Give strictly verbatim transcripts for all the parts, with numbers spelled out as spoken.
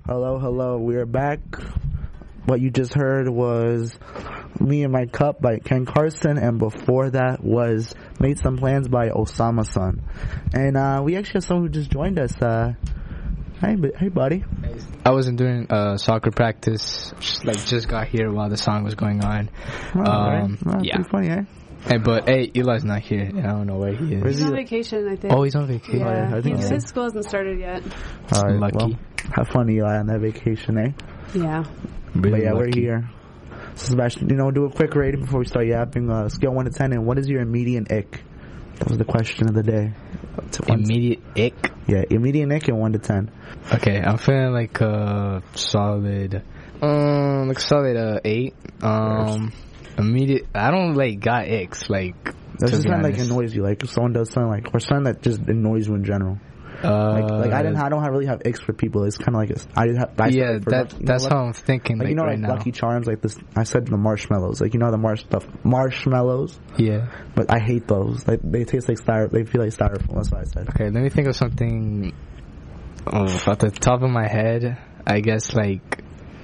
Hello, hello. We are back. What you just heard was Me and My Cup by Ken Carson, and before that was Made Some Plans by Osama Sun. And uh, we actually have someone who just joined us. Uh, hey, hey, buddy. I wasn't doing uh, soccer practice. Just, like just got here while the song was going on. Oh, um, right. Oh, yeah, pretty funny, eh? Hey, but hey, Eli's not here. I don't know where he is. Where's He's he? on vacation, I think. Oh, he's on vacation. Yeah, Oh, yeah, I think He- so. his school hasn't started yet. All right, Lucky. well, have fun, Eli, on that vacation, eh? Yeah. Really But yeah, lucky. we're here. So Sebastian, you know, do a quick rating before we start yapping. Uh, scale one to ten, and what is your immediate ick? That was the question of the day. To one- Immediate ick. Yeah, immediate ick and one to ten. Okay, I'm feeling like a solid, um, like solid uh, eight. Um, immediate. I don't like got icks like. That's to just be something like honest. annoys you, like if someone does something like, or something that just annoys you in general. Uh, Like, like I didn't, I don't have, really have icks for people. It's kind of like a, I just have. I yeah, started for that Lucky- you know, that's like, how I'm thinking. like Like, you know, right like now. Lucky Charms, like this. I said the marshmallows, like you know the marsh stuff, marshmallows. Yeah. But I hate those. Like they taste like styro. They feel like styrofoam. That's what I said. Okay, let me think of something. Oh, off the top of my head, I guess like.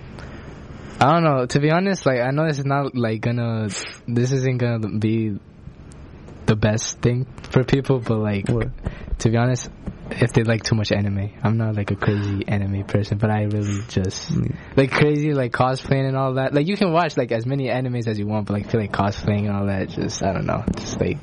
I don't know. To be honest, like I know this is not like gonna. This isn't gonna be the best thing for people, but like, What? to be honest, if they like too much anime, I'm not like a crazy anime person, but I really just like crazy like cosplaying and all that. Like you can watch like as many animes as you want, but like feel like cosplaying and all that. Just I don't know. Just like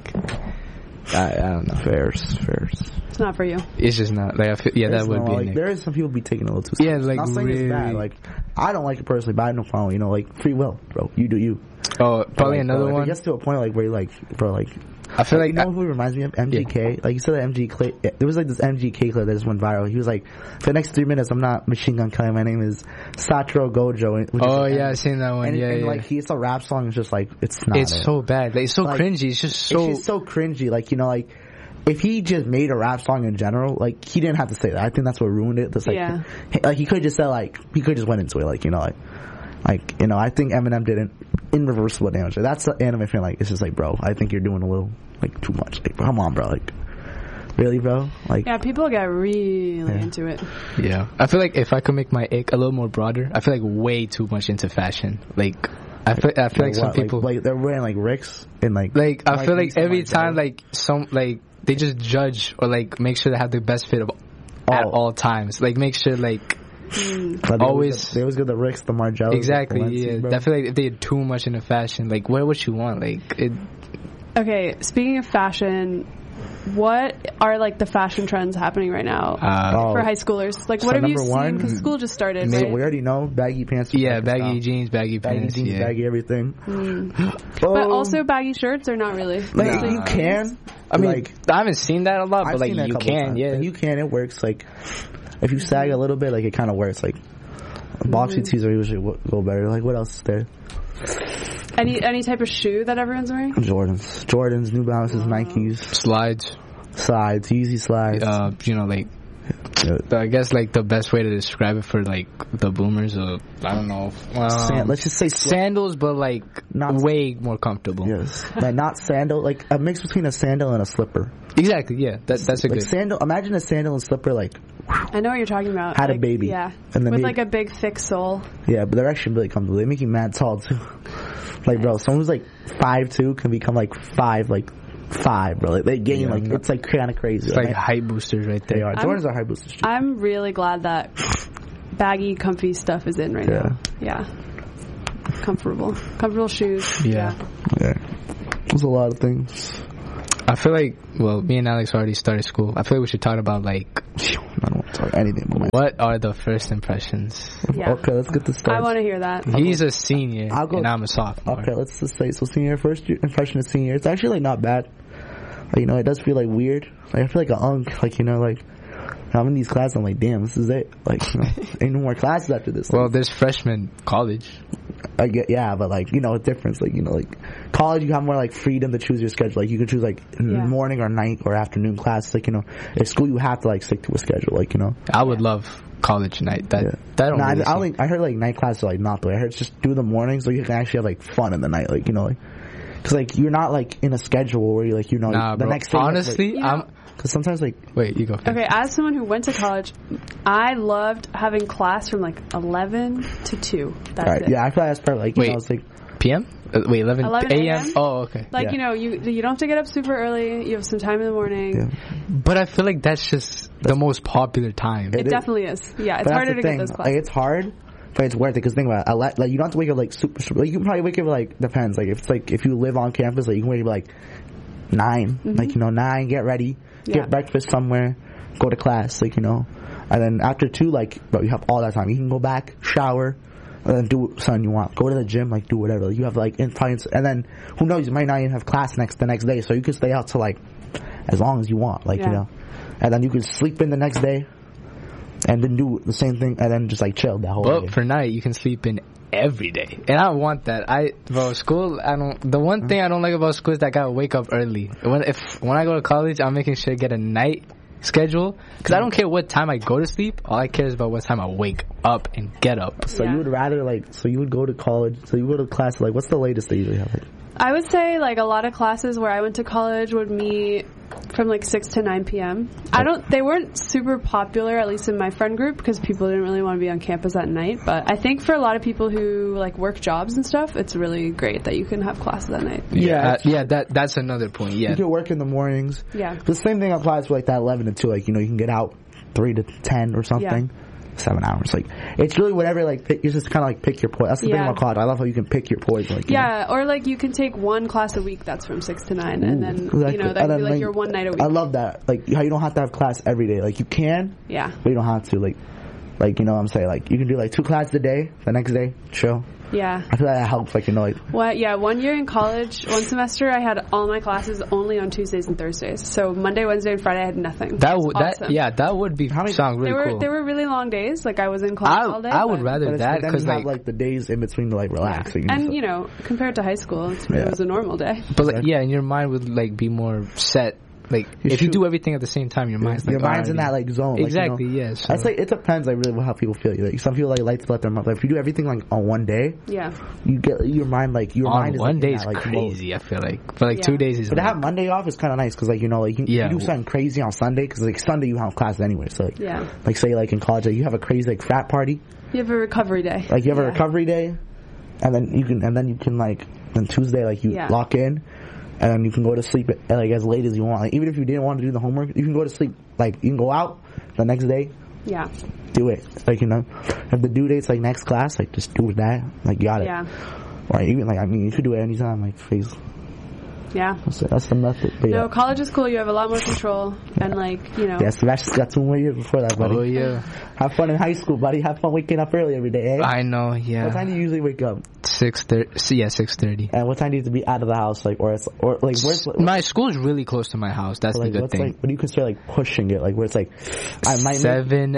I, I don't know. Fairs, fairs. It's not for you. It's just not like I feel. Yeah, There's that would no, be. like, an ick. there is some people be taking it a little too. Yeah, serious. like, not saying it's bad. really- Like I don't like it personally, but I have no problem. You know, like free will, bro. You do you. Oh, But, probably like, another bro, if one. It gets to a point like where you're like, bro, like. I feel like you know who reminds me of M G K? Like you said, that M G K. There was like this M G K clip that just went viral. He was like, for the next three minutes, I'm not machine gun killing. My name is Satoru Gojo. which is, oh like, yeah, I seen that one. And, yeah, and yeah. like he, it's a rap song. It's just like it's not. it's it. so bad. Like, it's so Like, cringy. It's just so. It's just so cringy. Like you know, like if he just made a rap song in general, like he didn't have to say that. I think that's what ruined it. That's like, Yeah. he, like he could just say like he could just went into it. Like you know, like like you know, I think Eminem did an irreversible damage. That's the anime fan. Like it's just like, bro, I think you're doing a little like too much. Like come on, bro. Like really, bro. Like Yeah, people get really Yeah. into it. Yeah, I feel like if I could make my ick a little more broader, I feel like way too much into fashion. Like, I feel, I feel like, like some what? people, like, like they're wearing like Ricks and like like I like, feel you like see every my time, dog? like some, like they just judge or like make sure they have the best fit of at Oh. all times. Like make sure, like But they always- get, they always get the Ricks, the Margellas, exactly. the Valencias, Yeah, bro. I feel like if they did too much into fashion, like wear what you want. Like it. Okay, speaking of fashion, what are like the fashion trends happening right now Uh, Oh. for high schoolers? Like, So what have you number seen? one- Because school just started, So right? we already know baggy pants. yeah, fucking baggy style. jeans, baggy, baggy pants. jeans, yeah. baggy everything. But Oh. also baggy shirts or not really? Like Nah. you can. I mean, like, I haven't seen that a lot, I've but like seen that a you couple can, times. yeah. Like, you can. It works. Like if you sag a little bit, like it kind of works. Like boxy tees are usually what go better. Like what else is there? Any any type of shoe that everyone's wearing? Jordans, Jordans, New Balances, Nikes, Slides. slides, Yeezy slides. Uh, you know, like Yeah. I guess like the best way to describe it for like the boomers, uh, I don't know. Um, Sand- let's just say sli- sandals, but like Not- way more comfortable. Yes, like not sandal, like a mix between a sandal and a slipper. Exactly. Yeah, that, that's a Like good. sandal. Imagine a sandal and slipper. Like I know what you're talking about. Had a Like, baby. Yeah. And then With maybe- like a big thick sole. yeah, but they're actually really comfortable. They make you mad tall too. Like bro, someone who's like five two can become like five, like five, bro. Like, they gain Yeah, like no. it's like kind of crazy. It's like height boosters right there. they are. I'm- Jordans are high boosters. I'm really glad that baggy, comfy stuff is in right Yeah. now. Yeah. Comfortable. Comfortable shoes. Yeah. Yeah, there's a lot of things. I feel like, well, me and Alex already started school. I feel like we should talk about like I don't want to talk anything about my. what are the first impressions. Yeah. Okay, let's get this started. I want to hear that. He's a senior I'll go- and I'm a sophomore. Okay, let's just say so. Senior, first year, impression of senior. It's actually like not bad. Like, you know, it does feel like weird. Like I feel like an unk. Like you know, like I'm in these classes. I'm like, damn, this is it. Like, you know, ain't no more classes after this. Well, there's freshman college. I get, yeah, but like, you know, a difference. Like, you know, like college, you have more like freedom to choose your schedule. Like, you can choose like Yeah. morning or night or afternoon classes. Like, you know, at school, you have to like stick to a schedule. Like, you know, I would love college night. That yeah. that don't No, really I, I, seem- like, I heard like night classes are like not the way. I heard it's just do the mornings so you can actually have like fun in the night. Like, you know, like, cause like you're not like in a schedule where you like, you know, Nah, the bro. next day. you have to, like- Honestly, You know- I'm Because sometimes, like... Wait, you go first. Okay, as someone who went to college, I loved having class from like eleven to two. That's Right, it. yeah, I feel like that's probably, like, you Wait. know, it's like... P M? Uh, wait, eleven, eleven A M? a.m.? Oh, okay. Like, Yeah. you know, you you don't have to get up super early. You have some time in the morning. Yeah. But I feel like that's just the most popular time. It, It is. definitely is. Yeah, it's But that's harder the to thing. get those Like, classes. it's hard, but it's worth it. Because think about it. I let, like, you don't have to wake up, like, super, super... Like, you can probably wake up, like... Depends. Like, if it's, like... If you live on campus, like, you can wake up, like... Nine. Mm-hmm. Like, you know, nine, get ready. Yeah. Get breakfast somewhere. Go to class. Like, you know. And then after two, like... Bro, you have all that time. You can go back, shower... And then do something you want. Go to the gym, like do whatever. Like, you have like in finance, and then who knows? You might not even have class next the next day, so you can stay out till like as long as you want. Like Yeah. you know, and then you can sleep in the next day, and then do the same thing, and then just like chill that whole But day. for night, you can sleep in every day. And I want that. I, bro, school, I don't, the one thing I don't like about school is that I gotta wake up early. When, if, when I go to college, I'm making sure to get a night schedule. Cause I don't care what time I go to sleep. All I care is about what time I wake up and get up. So Yeah. you would rather like, so you would go to college, so you go to class. Like, what's the latest they usually have? Like, I would say like a lot of classes where I went to college would meet from like six to nine p.m. I don't. They weren't super popular, at least in my friend group, because people didn't really want to be on campus at night. But I think for a lot of people who like work jobs and stuff, it's really great that you can have classes at night. Yeah. Uh, yeah, that, that's another point. Yeah. you can work in the mornings. Yeah. The same thing applies for like that eleven to two. Like, you know, you can get out three to ten or something. Seven hours. Like, it's really whatever. Like, pick, you just kind of like pick your poison. That's the thing Yeah. about college. I love how you can pick your poison. Like, you know. Yeah, or like you can take one class a week that's from six to nine, and then Exactly. you know that And would then, be like your one night a week. I love that. Like, how you don't have to have class every day. Like, you can, Yeah. but you don't have to. Like, like you know what I'm saying? Like, you can do like two classes a day. The next day, chill. Yeah. I feel like that helps. Like, you know, like, What? Yeah, one year in college, one semester, I had all my classes only on Tuesdays and Thursdays. So Monday, Wednesday, and Friday, I had nothing. That It was would, that, awesome. yeah, that would be, How many- sound really They were cool. they were really long days. Like I was in class I, all day. I would but- rather but, it's, that but then because you like, have like the days in between to like relax. Like, And so- you know, compared to high school, it's, Yeah. it was a normal day. but like, Exactly. yeah, and your mind would like be more set. Like, You if you shoot- do everything at the same time, your mind's like, your mind's in already- that like zone. Like, Exactly, you know, yeah. So. That's like, it depends like really how people feel. Like, some people like like to let them up. Like, if you do everything like on one day, Yeah. you get your mind like your on mind is one like, day in is that, like, mode. crazy, I feel like. But like Yeah. two days is But to like, have Monday off is kind of nice because, like, you know, like you, Yeah. you do something crazy on Sunday because, like, Sunday you have class anyway. So, like, Yeah. like say, like in college, like, you have a crazy like frat party, You have a recovery day. like you have a Yeah. recovery day, and then you can, and then you can like, then Tuesday like you Yeah. lock in, and then you can go to sleep at, like as late as you want. Like, even if you didn't want to do the homework, you can go to sleep. Like, you can go out the next day, Yeah. do it. Like, you know, if the due date's like next class, like just do that. Like, you got it. Yeah. Or even like, I mean, you could do it anytime. Like, phase. Yeah. That's, that's the method. But, No, yeah. college is cool. You have a lot more control, and like you know. Yeah, Sebastian's got two more years before that, buddy. oh yeah. Have fun in high school, buddy. Have fun waking up early every day, eh? I know, yeah. What time do you usually wake up? Six thirty. Yeah, six thirty. And what time do you have to be out of the house? Like, or it's, or like, where's, My school is really close to my house. That's like, the good what's thing. like, what do you consider like pushing it? Like, where it's like, I might make, Seven.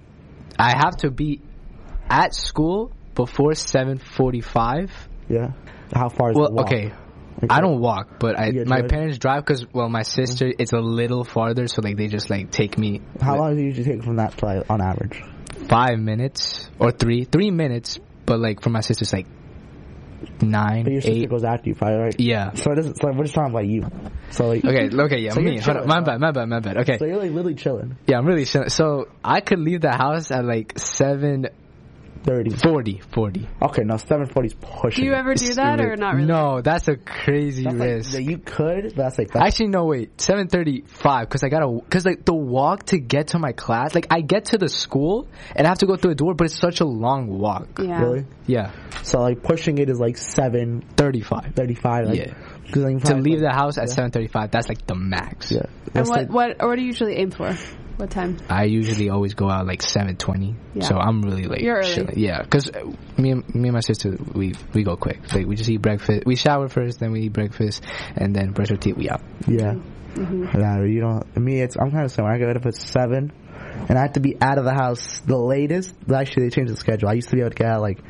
I have to be at school before seven forty-five. yeah. How far is Well, the walk? okay. Like, I don't walk, but I You my drive? parents drive because well, my sister it's a little farther, so like they just like take me. How long do you usually take from that to, like, on average? Five minutes or three, three minutes, but like for my sister's like nine, But your sister eight. goes after you, probably, right? Yeah. So it doesn't. So we're just talking about you. So like, Okay, okay, yeah, So me. you're Hold on, chilling, my huh? bad, my bad, my bad. Okay, so you're like literally chilling. yeah, I'm really chilling. So I could leave the house at like seven Thirty. forty, forty. Okay, no, seven forty is pushing. Do you ever do that or not really? No, that's a crazy That's like, risk. yeah, you could. But that's like that's, Actually, no, wait. seven thirty-five, because I gotta, because like the walk to get to my class, like I get to the school and I have to go through a door, but it's such a long walk. Yeah. really. Yeah, So like pushing it is like seven thirty-five. thirty-five. Like, Yeah. 'cause then you To probably, leave like, the house at yeah. seven thirty-five, that's like the max. Yeah. And That's what like, what or what do you usually aim for? What time? I usually always go out like seven twenty, Yeah. so I'm really like You're early. chilling. Yeah, because me and me and my sister we we go quick. Like we just eat breakfast. We shower first, then we eat breakfast, and then brush our teeth. We out. yeah. Mm-hmm. Nah, you know, me, it's I'm kind of similar. I get up at seven, and I have to be out of the house the latest. Actually, they changed the schedule. I used to be able to get out like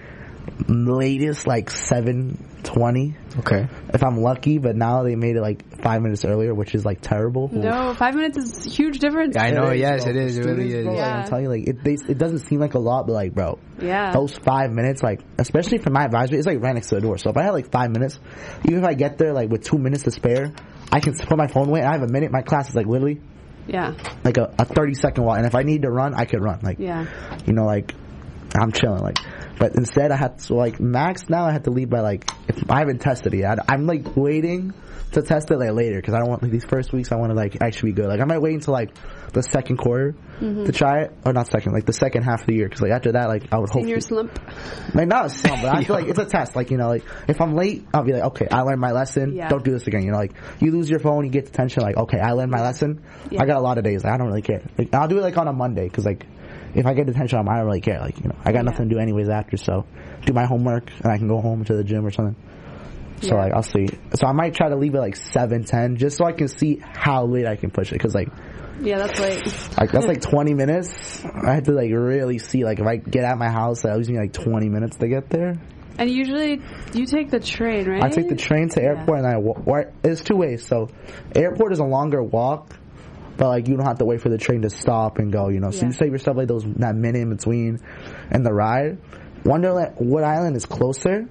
latest like seven twenty Okay. if I'm lucky, but now they made it like five minutes earlier, which is like terrible. No, five minutes is a huge difference. I know. It is, Yes, bro. it is. It Students, really is. bro, like, Yeah. I'm telling you, like it, they, it doesn't seem like a lot, but like, bro, Yeah. those five minutes, like, especially for my advisory, it's like right next to the door. So if I had like five minutes, even if I get there like with two minutes to spare, I can put my phone away and I have a minute. My class is like literally Yeah. like a, a thirty second walk, and if I need to run, I could run. Like, Yeah. you know, like I'm chilling. Like, but instead I had to, so like max now I had to leave by like, if I haven't tested it yet, I'm like waiting to test it like later because I don't want like these first weeks I want to like actually be good. Like I might wait until like the second quarter Mm-hmm. to try it, or not second, like the second half of the year, because like after that, like I would Senior hopefully slump. like not a slump, but I feel like it's a test. Like, you know, like if I'm late, I'll be like, okay, I learned my lesson. Yeah. Don't do this again. You know, like you lose your phone, you get detention. Like, okay, I learned my lesson. Yeah. I got a lot of days. Like, I don't really care. Like, I'll do it like on a Monday because like if I get detention, I don't really care. Like, you know, I got Yeah. nothing to do anyways after, so do my homework and I can go home to the gym or something. So Yeah. like I'll see. So I might try to leave it like seven, ten, just so I can see how late I can push it. Because like, Yeah, that's late. like that's like twenty minutes. I have to like really see like if I get out my house, I was me like twenty minutes to get there. And usually you take the train, right? I take the train to airport and I walk. Or it's two ways. So airport is a longer walk, but like you don't have to wait for the train to stop and go. You know, so Yeah. you save yourself like those that minute in between and the ride. Wonderland, Wood Island is closer,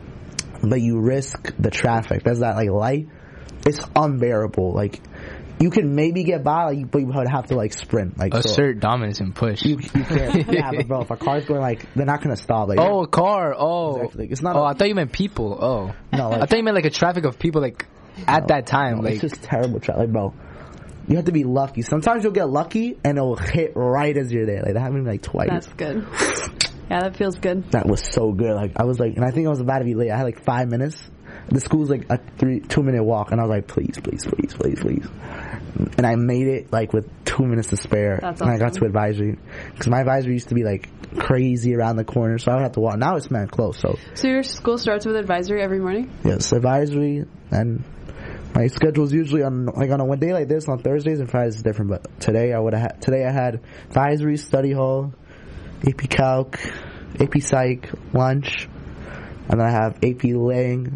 but you risk the traffic. There's that like light. It's unbearable. Like you can maybe get by, like, but you would have to like sprint. Like so, Assert dominance and push. you, you can't. Yeah, but bro, if a car's going like, they're not gonna stop. Like, Oh, a car. Oh, Exactly. It's not Oh, a- I thought you meant people. Oh, No, like- I thought you meant like a traffic of people like at that time. no, like, it's just terrible traffic, like, bro. You have to be lucky. Sometimes you'll get lucky and it'll hit right as you're there. Like that happened like twice. That's good. Yeah, that feels good. That was so good. Like I was like, and I think I was about to be late. I had like five minutes. The school's like a three, two minute walk, and I was like, please, please, please, please, please. And I made it like with two minutes to spare. That's and I got awesome. to advisory because my advisory used to be like crazy around the corner, so I would have to walk. Now it's man close. So So your school starts with advisory every morning? yes, advisory, and my schedule is usually on like on a one day like this on Thursdays and Fridays is different. But today I would have had today I had advisory, study hall, A P Calc, A P Psych, lunch, and then I have A P Laying,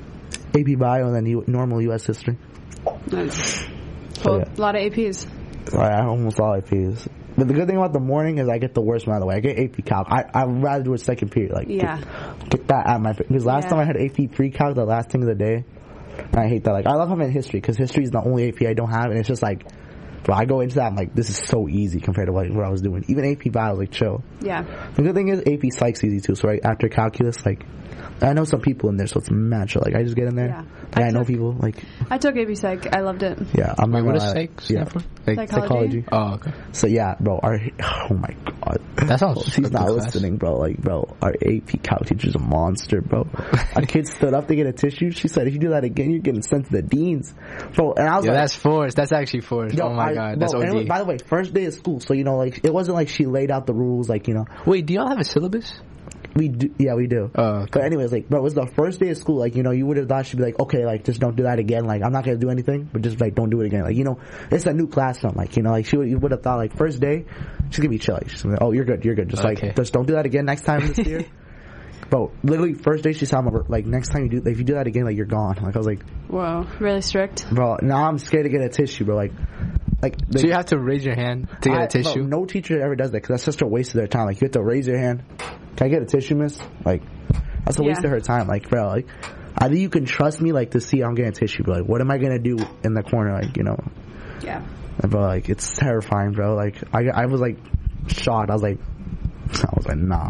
A P Bio, and then U- normal U S History. Nice. So, Well, yeah. a lot of A Ps. I I almost all A Ps. But the good thing about the morning is I get the worst one out of the way. I get A P Calc. I I'd rather do a second period. Like Yeah. get, get that out of my because last Yeah. time I had A P pre-calc the last thing of the day. And I hate that. Like I love having history because history is the only A P I don't have, and it's just like, bro, I go into that. I'm like, this is so easy compared to what, what I was doing. Even A P Bio was like chill. Yeah. The good thing is A P Psych's easy too. So right after calculus, like I know some people in there, so it's mad chill. Like I just get in there. Yeah. And I, I know took- people. Like I took A P Psych. I loved it. yeah, I'm wait, not what gonna does lie. psych stand Yeah. for? Like, Psychology? Psychology. oh, okay. So yeah, bro. Our oh my god, That sounds She's like not a good class. listening, bro. Like, bro, our A P Calc teacher's a monster, bro. A kid stood up to get a tissue. She said, "If you do that again, you're getting sent to the deans." Bro, and I was Yeah, like, that's forced. That's actually forced. Yo, oh my I- god, bro, that's and it was- O D. by the way, first day of school, so you know, like it wasn't like she laid out the rules, like you know, Wait, do y'all have a syllabus? we do, yeah, we do. Oh, okay. But anyways, like, bro, it was the first day of school. Like, you know, you would have thought she'd be like, okay, like, just don't do that again. Like, I'm not gonna do anything, but just like, don't do it again. Like, you know, it's a new classroom. Like, you know, like she would, you would have thought like first day, she's gonna be chill. Like, she's gonna be like, oh, you're good, you're good. Just Okay. like, just don't do that again next time this year. Bro, literally first day she saw me, like, next time you do, like, if you do that again, like, you're gone. Like, I was like, Whoa. Really strict. bro, now I'm scared to get a tissue, bro. Like, like. So you have to raise your hand to get I- a tissue? Bro, no teacher ever does that because that's just a waste of their time. Like, you have to raise your hand. Can I get a tissue, miss? Like, that's a waste Yeah. of her time. Like, bro, like, either you can trust me, like, to see I'm getting a tissue, but like, what am I gonna do in the corner? Like, you know, Yeah. and, bro, like, it's terrifying, bro. Like, I, I was like shocked. I was like, I was like, nah.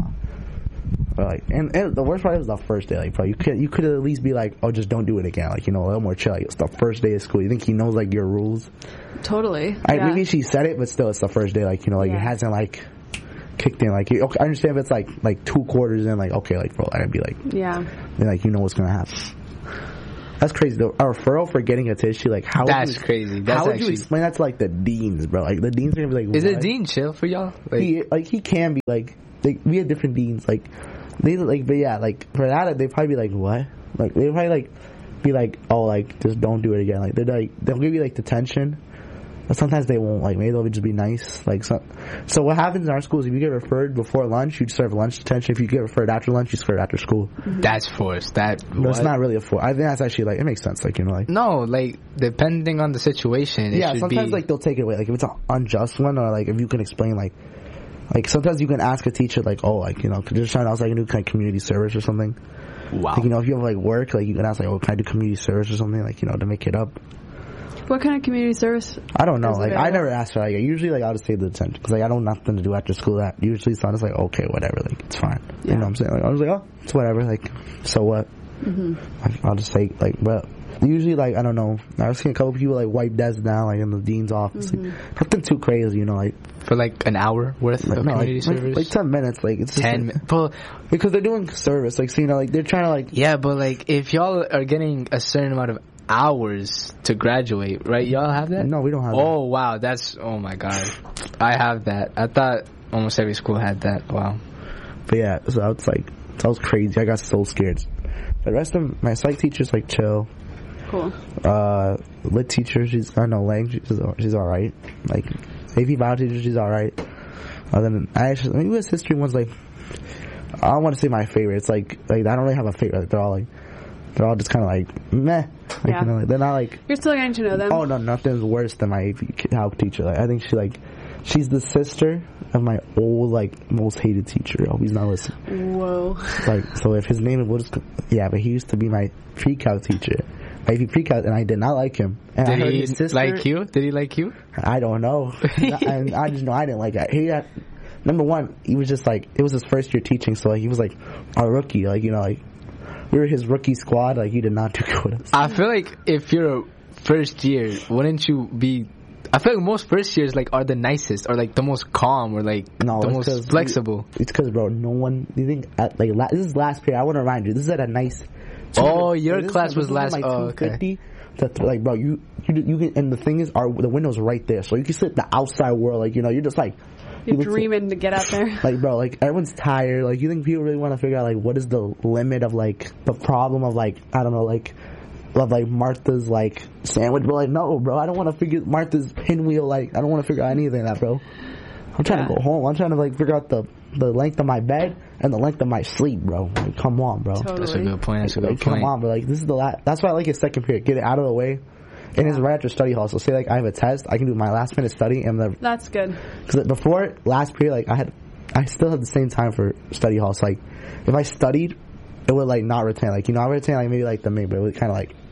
But like, and, and the worst part was the first day. Like, bro, you could you could at least be like, oh, just don't do it again. Like, you know, a little more chill. Like, it's the first day of school. You think he knows like your rules? Totally. I, yeah. Maybe she said it, but still, it's the first day. Like, you know, like Yeah. it hasn't like kicked in. Like, you- okay, I understand if it's like like two quarters in. Like, okay, like bro, I'd be like, Yeah. then, like you know what's gonna happen. That's crazy though. A referral for getting a tissue, like how? That's would you, crazy. That's how would actually- you explain that to like the deans, bro? Like the deans are gonna be like, Is what? it dean chill for y'all? Like, He like he can be like like we had different deans. Like they like, but yeah, like for that they'd probably be like, what? Like they'd probably like be like, oh, like just don't do it again. Like they're like they'll give you like detention. But sometimes they won't. Like maybe they'll just be nice. Like so. So what happens in our schools? If you get referred before lunch, you serve lunch detention. If you get referred after lunch, you serve after school. that's forced. That No, it's what? not really a four. I think that's actually like it makes sense. Like you know, like No, like depending on the situation, it yeah. should Sometimes be. like they'll take it away. Like if it's an unjust one, or like if you can explain like. Like sometimes you can ask a teacher like, oh, like you know, could you just trying to ask like I can do like community service or something. wow. Like you know, if you have like work, like you can ask like, oh, can I do community service or something, like you know, to make it up. What kind of community service? I don't know. is Like, I available? never ask for like. Usually, like, I'll just say the detention because like I don't have nothing to do after school. That usually, so I'm just like, okay, whatever. Like, it's fine. You Yeah. know what I'm saying? Like, I was like, oh, it's whatever. Like, so what? Mm-hmm. I, I'll just say like, but usually, like, I don't know. I've seen a couple people like wipe desks down like in the dean's office. Mm-hmm. Like, nothing too crazy, you know, like. For like an hour worth Like, of no, community like, like, service. like ten minutes, like it's just ten. like, mi- Bro, because they're doing service, like so you know, like they're trying to like yeah, but like if y'all are getting a certain amount of hours to graduate, right? Y'all have that? no, we don't have. Oh wow, that's oh my god. I have that. I thought almost every school had that. Wow. that. But yeah, so it's like that was crazy. I got so scared. The rest of my psych teachers like chill. Cool. Uh, lit teacher, she's I know Lang, she's she's all right. Like A P bio teacher, she's all right. Other than I actually, I mean, U S history one's like I don't want to say my favorite. It's like like I don't really have a favorite. Like, they're all like they're all just kind of like meh. Like, Yeah. you know, like, they're not like. You're still getting to know them. Oh no, nothing's worse than my A P calc teacher. Like I think she like she's the sister of my old like most hated teacher. Oh, he's not listening. Whoa. Like so, if his name was yeah, but he used to be my pre-calc teacher. My A P pre-calc, and I did not like him. And I Did heard he his sister, like you? Did he like you? I don't know. and I just know I didn't like it. He had, number one, he was just like it was his first year teaching, so like, he was like a rookie. Like you know, like we were his rookie squad. Like he did not do good with us. I feel like if you're a first year, wouldn't you be? I feel like most first years like are the nicest, or like the most calm, or like No, the it's most 'cause flexible. We, it's because, bro, no one. You think at, like la, this is last period? I want to remind you, this is at a nice. Oh, your this is class at- was this is last- Like oh, two okay. fifty. To th- like, bro, you you you can, and the thing is, our the window's right there, so you can see the outside world. Like, you know, you're just like. You're you look- dreaming to get out there. Like, bro, like everyone's tired. Like, you think people really want to figure out like what is the limit of like the problem of like I don't know like of like Martha's like sandwich? Bro, like no, bro, I don't want to figure Martha's pinwheel. Like, I don't want to figure out anything of that, bro. I'm trying Yeah. to go home. I'm trying to like figure out the the length of my bed and the length of my sleep, bro. Like, come on, bro. Totally. That's a good point. That's a Like, good come point. on, bro. Like, this is the last. That's why I like his second period. Get it out of the way. And it's right after study hall. So say like I have a test, I can do my last minute study, and the That's good. because before last period, like I had, I still had the same time for study hall. So like, if I studied, it would like not retain. Like you know, I would retain like maybe like the main, but it would kind of like.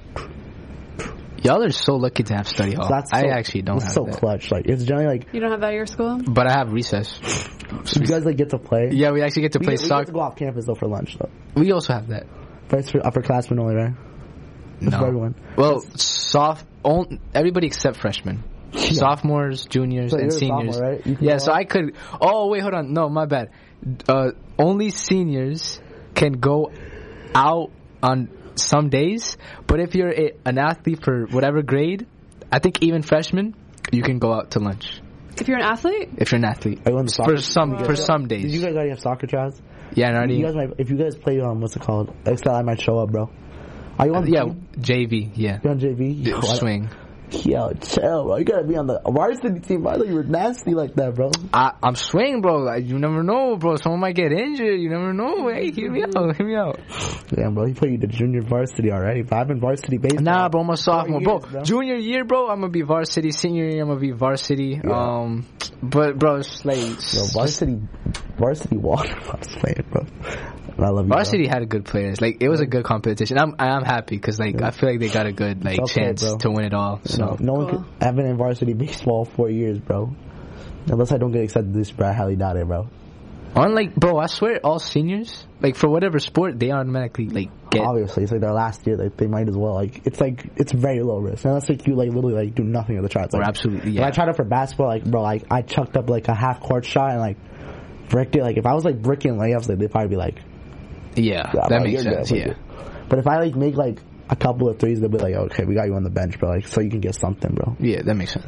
Y'all are so lucky to have study hall. So that's I so, actually don't it's have so that. clutch. Like it's generally like You don't have that at your school? But I have recess. you guys like get to play. Yeah, we actually get to we, play get, we get soccer. to go off campus though for lunch though. We also have that. But it's for upperclassmen only, right? It's No. for everyone. Well, soft. On, everybody except freshmen. Sophomores, juniors, So and you're a seniors. sophomore, right? You can Yeah, go so out? I could. Oh wait, hold on. No, my bad. Uh, only seniors can go out on some days, but if you're a, an athlete for whatever grade, I think even freshmen, you can go out to lunch If you're an athlete? if you're an athlete. Are you on the soccer? For some, Wow. for some Did days. you guys already have soccer trials? Yeah, and already. You guys might, if you guys play um, what's it called? Excel, I might show up, bro. Are you on? Yeah, team? J V. Yeah, You're on J V. Yo, I- swing. Yo, chill, bro. You gotta be on the varsity team. I thought you were nasty like that, bro. I, I'm swing, bro. Like, you never know, bro. Someone might get injured. You never know. Hey, hear me out. Hear me out. Damn, bro. He put you to junior varsity already. But I've been varsity baseball. Nah, bro. I'm a sophomore, years, bro. bro. Junior year, bro. I'm gonna be varsity. Senior year, I'm gonna be varsity. Yeah. Um, but bro, it's like Yo, varsity, varsity water. I was playing, bro. I love you, varsity had a good players. Like it was a good competition. I'm I'm happy because like Yeah. I feel like they got a good like It's okay, chance bro. to win it all. bro. So No, no one Cool. could. I've been in varsity baseball four years, bro. Unless I don't get accepted this, bro, I highly doubt it, bro. unlike bro, I swear all seniors like for whatever sport they automatically like get. Obviously, it's like their last year. Like they might as well. Like it's like it's very low risk. Unless like you like literally like do nothing at the tries. Or Like, absolutely, When yeah. I tried it for basketball, like bro, like I chucked up like a half court shot and like bricked it. Like if I was like bricking layups, like they'd probably be like, Yeah, yeah, that bro, makes you're sense. good, Yeah. like, But if I like make like a couple of threes, they'll be like, okay, we got you on the bench, bro. Like so you can get something, bro. Yeah, that makes sense.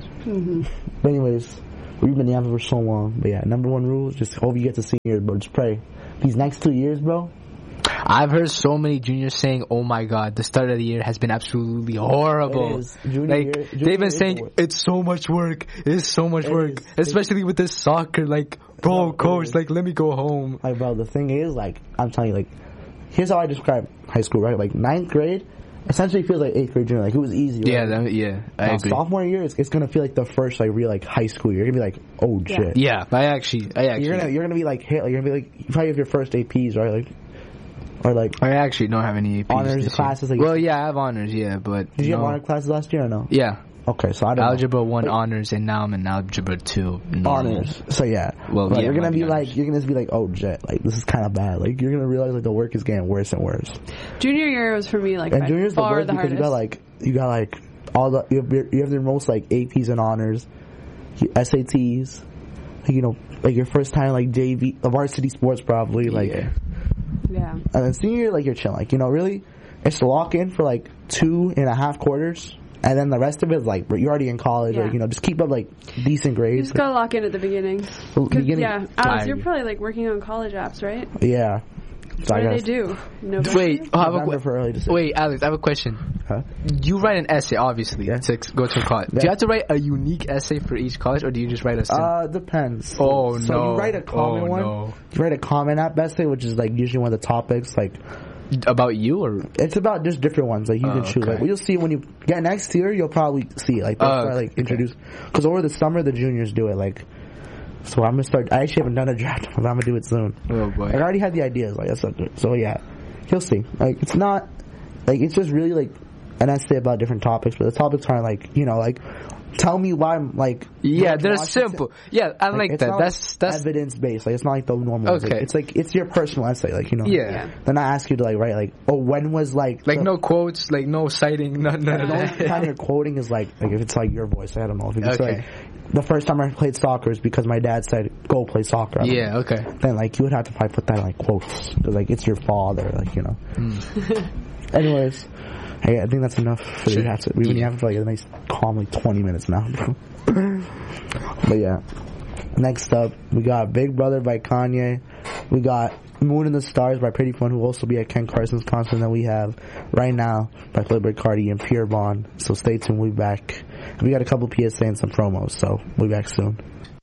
But anyways, we've been yapping for so long. But yeah, number one rule: just hope you get to seniors, bro. Just pray. These next two years, bro. I've heard so many juniors saying, "Oh my God, the start of the year has been absolutely horrible." It is. Junior like year- junior they've year been is saying, the worst. "It's so much work. It's so much It work, is. especially with this soccer." Like, bro, No, it coach, is. like, let me go home. Like, bro, the thing is, like, I'm telling you, like, here's how I describe high school, right? Like, ninth grade essentially feels like eighth grade junior. Like, it was easy, right? Yeah, that, yeah, I Now, agree. sophomore year, it's, it's gonna feel like the first, like, real, like, high school year. You're gonna be like, oh, Yeah. shit. Yeah, I actually, I actually, You're gonna, you're gonna be like, hit, like, you're gonna be like, you probably have your first A Ps, right? Like, or like, I actually don't have any A Ps honors this classes, Year. like- well, yeah, I have honors, yeah, but did you no. have honor classes last year or no? Yeah, Okay, so I don't Algebra know. one Like, honors, and now I'm in Algebra two normal. honors. So yeah, Well, like, yeah, you're gonna might be be like, honors. you're gonna be like, oh, jet, like this is kind of bad. Like you're gonna realize like the work is getting worse and worse. Junior year was for me like And by junior's the far worst the because hardest. you got like, you got like all the you have, you have the most like A Ps and honors, S A Ts, like, you know, like your first time like J V, the varsity sports probably like. Yeah. yeah. And then senior year, like, you're chilling. Like, you know, really, it's to lock in for, like, two and a half quarters. And then the rest of it is, like, you're already in college. Yeah. Like, you know, just keep up, like, decent You grades. just gotta lock in at the beginning. Well, 'Cause, beginning- yeah, Alex, I- you're probably like working on college apps, right? Yeah. So What I do they guess- do? No. Wait, oh, I have a November que- for early decision. wait, Alex, I have a question. Huh? You write an essay, obviously, Yeah. to go to college. Do Yeah. you have to write a unique essay for each college, or do you just write a simple? Uh, depends. Oh, so no. you write a common Oh, one. no. You write a common app essay, which is, like, usually one of the topics, like, About you, or it's about just different ones. Like, you Oh, can choose. okay. Like, you'll see when you get next year, you'll probably see it. Like, they'll Oh, start, okay. like, introduce. Because over the summer, the juniors do it. Like, so I'm gonna start. I actually haven't done a draft, but I'm gonna do it soon. oh boy, Like, I already had the ideas. Like, that's not good. So yeah, you'll see. Like, it's not like it's just really like an essay about different topics, but the topics aren't like, you know, like, tell me why I'm like. yeah, George they're Washington. simple. Yeah, I like, it's that. not, That's that's evidence based. Like, it's not like the normal. ones. Like, Okay. it's like it's your personal essay. Like, you know. Yeah. Yeah. They're not asking you to like write like, oh, when was like like the, no quotes, like no citing, none, none of the only that. time you're quoting is like like if it's like your voice. I don't know if it's Okay. like the first time I played soccer is because my dad said go play soccer. I don't know. Yeah, okay. Then like you would have to probably put that in like quotes because like it's your father, like, you know. Anyways, hey, I think that's enough for Sure. the have to. We've been Yeah. having for like a nice calm like twenty minutes now, bro. But yeah, next up we got Big Brother by Kanye. We got Moon and the Stars by Pretty Fun, who will also be at Ken Carson's concert that we have right now by Playboy Cardi and Pure Bond. So stay tuned. We'll be back. We got a couple P S A and some promos, so we'll be back soon.